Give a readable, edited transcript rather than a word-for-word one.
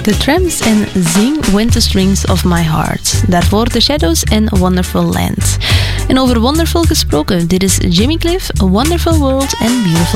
The Tramps en Zing Winter Strings of My Heart. Daarvoor The Shadows en Wonderful Land. En over Wonderful gesproken, dit is Jimmy Cliff, A Wonderful World and Beautiful